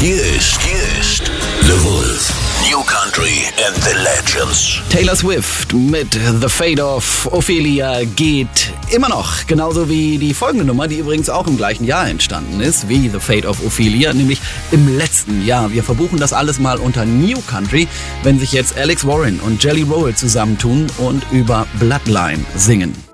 Hier ist The Wolf. New Country and the Legends. Taylor Swift mit The Fate of Ophelia geht immer noch. Genauso wie die folgende Nummer, die übrigens auch im gleichen Jahr entstanden ist, wie The Fate of Ophelia, nämlich im letzten Jahr. Wir verbuchen das alles mal unter New Country, wenn sich jetzt Alex Warren und Jelly Roll zusammentun und über Bloodline singen.